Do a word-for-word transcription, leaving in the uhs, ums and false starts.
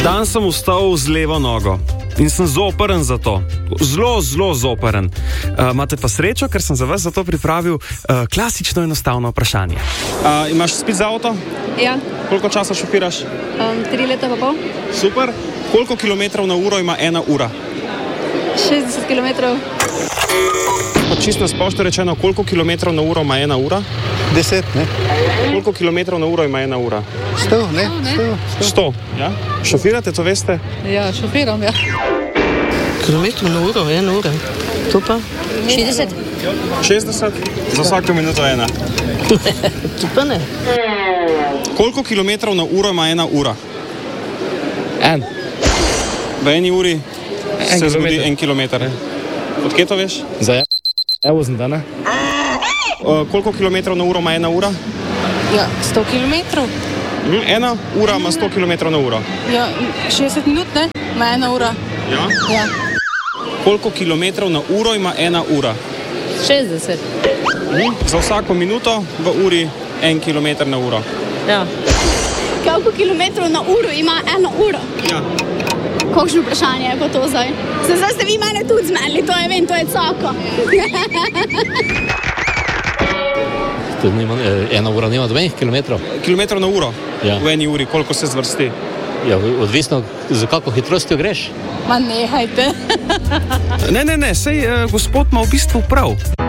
Dan sem vstal z levo nogo in sem zoprn za to. Zelo, zelo zoprn. Uh, imate pa srečo, ker sem za vas zato pripravil uh, klasično enostavno vprašanje. Uh, imaš spit za avto? Ja. Koliko časa šofiraš? Um, tri leta pa pol. Super. Koliko kilometrov na uro ima ena ura? šestdeset kilometrov. Čisto na splošno rečeno, koliko kilometrov na uro ima ena ura? Deset, ne? Koliko kilometrov na uro ima ena ura? Sto, ne? Sto, sto. Sto, ja? Šofirate, to veste? Ja, šofiram, ja. Kilometrov na uro, ena ura. To pa? šestdeset. šestdeset? Za vsako minuto ena. To pa ne. Koliko kilometrov na uro ima ena ura? En. V eni uri En se zgodi kilometer. en kilometer. Odkje to veš? Za je... Evo sem da, ne? Uh, koliko kilometrov na uro ima ena ura? Ja, sto kilometrov. Hm, ena ura ima sto kilometrov na uro. Ja, šestdeset minut, ne? Ma ena ura. Ja? Ja. Koliko kilometrov na uro ima ena ura? šestdeset. Hm? Za vsako minuto v uri en kilometer na uro. Ja. Koliko kilometrov na uro ima eno uro? Ja. Kakšno vprašanje je pa to zdaj? Zdaj ste vi mene tudi zmenili, to je vem, to je caka. Nima, ena ura nima dveh kilometrov. Kilometrov na uro? Ja. V eni uri, koliko se zvrsti? Ja, odvisno, za kako hitrostjo greš. Ma nehajte. Ne, ne, ne, sej uh, gospod ima v bistvu prav.